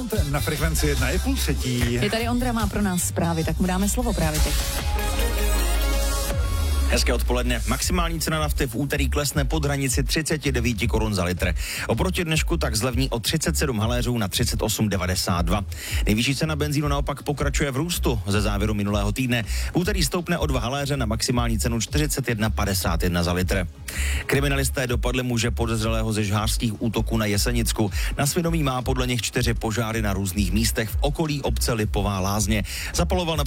Sound na frekvenci 1,5. Je tady Ondra, má pro nás zprávy, tak mu dáme slovo právě teď. Hezké odpoledne. Maximální cena nafty v úterý klesne pod hranici 39 korun za litr. Oproti dnešku tak zlevní o 37 haléřů na 38,92. Nejvyšší cena benzínu naopak pokračuje v růstu ze závěru minulého týdne. V úterý stoupne o 2 haléře na maximální cenu 41,51 za litr. Kriminalisté dopadli muže podezřelého ze žhářských útoků na Jesenicku. Na svědomí má podle nich 4 požáry na různých místech v okolí obce Lipová Lázně. Zapaloval